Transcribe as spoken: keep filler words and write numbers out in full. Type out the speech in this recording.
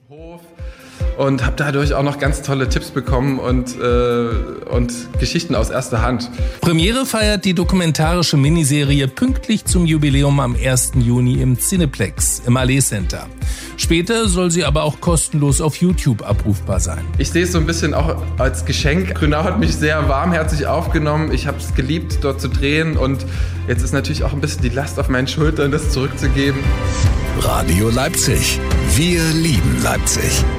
Hof und habe dadurch auch noch ganz tolle Tipps bekommen und, äh, und Geschichten aus erster Hand. Premiere feiert die dokumentarische Miniserie pünktlich zum Jubiläum am ersten Juni im Cineplex im Allee Center. Später soll sie aber auch kostenlos auf YouTube abrufbar sein. Ich sehe es so ein bisschen auch als Geschenk. Grünau hat mich sehr warmherzig aufgenommen. Ich habe es geliebt, dort zu drehen. Und jetzt ist natürlich auch ein bisschen die Last auf meinen Schultern, das zurückzugeben. Radio Leipzig. Wir lieben Leipzig.